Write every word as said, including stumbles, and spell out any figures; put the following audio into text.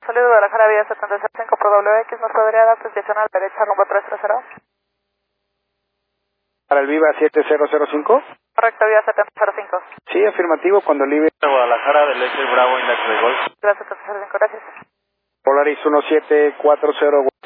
Salud de Guadalajara, vía setenta y cinco por W X, ¿nos podría dar desviación a la derecha rumbo tres tres cero? Para el Viva siete cero cero cinco. Correcto, vía setenta cero cinco. Sí, afirmativo, cuando libre. Guadalajara del Eje Bravo Index de Golf. Gracias, setenta cero cinco, gracias. Polaris uno siete cuatro cero.